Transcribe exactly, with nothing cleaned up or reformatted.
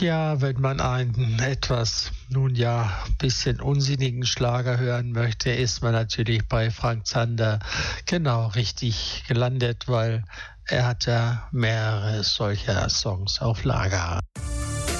Ja, wenn man einen etwas, nun ja, bisschen unsinnigen Schlager hören möchte, ist man natürlich bei Frank Zander genau richtig gelandet, weil er hat ja mehrere solcher Songs auf Lager.